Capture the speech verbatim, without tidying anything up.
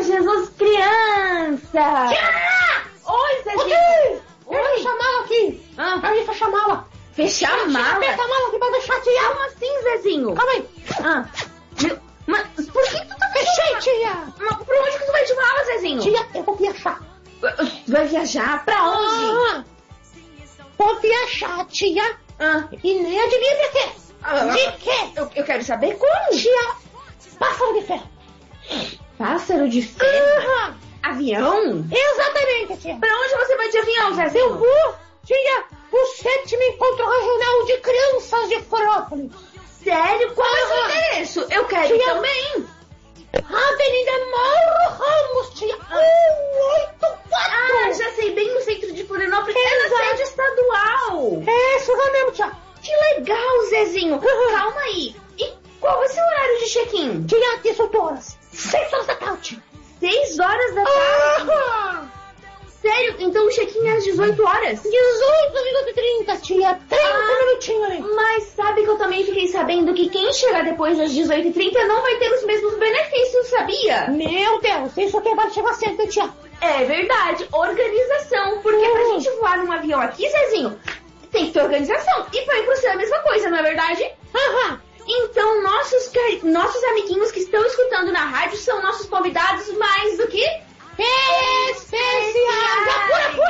Jesus criança! Tia! Oi, Zezinho! Oi! Oi! Eu fechar a mala aqui! Ah. Pra mim fechar a mala! Fechar a mala? Fecha a mala aqui pra deixar, tia! Como assim, Zezinho? Calma aí! Ah, meu, mas por que tu tá Fechei, fechando? tia! Mas por onde que tu vai de mala, Zezinho? Tia, eu vou viajar! Vai viajar? Pra onde? Ah, vou viajar, tia! Ah, E nem adivinha de quê? ah, De quê? eu, eu quero saber como. Tia, pássaro de ferro! Pássaro de ferro? Aham. Avião? Exatamente, tia! Pra onde você vai de avião, Zezinho? Eu vou, tia, o sétimo encontro regional de crianças de Floriópolis! Sério? Qual é o seu Aham. endereço? Eu quero Tia. também. Avenida Mauro Ramos, tia! um oito quatro! Ah, já sei, bem no centro de Florianópolis. É na Exato. sede estadual. É isso lá mesmo, tia! Que legal, Zezinho. Uhum. Calma aí. E qual vai ser o horário de check-in? Tia, dezoito horas! seis horas da tarde! Seis horas da tarde? Aham. Sério? Então o check-in é às dezoito horas? dezoito minutos e trinta, tia! trinta Ah. minutinhos ali! Mas sabe que eu também fiquei sabendo que quem chegar depois das dezoito e trinta não vai ter os mesmos benefícios, sabia? Meu Deus, isso aqui vai chegar cedo, tia! É verdade, organização. Porque pra Uhum. gente voar num avião aqui, Zezinho, tem que ter organização. E pra ir pro céu é a mesma coisa, não é verdade? Aham! Então, nossos, cari- nossos amiguinhos que estão escutando na rádio são nossos convidados mais do que... Especiais! Apura, apura!